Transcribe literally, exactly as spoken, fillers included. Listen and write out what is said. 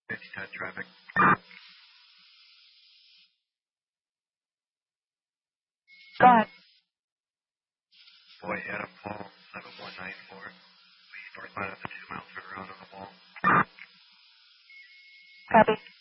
fifty-ten traffic. Go ahead. Boy, Adam Paul, seven one nine four. Lead northbound at the two mile turnaround on the wall. Copy.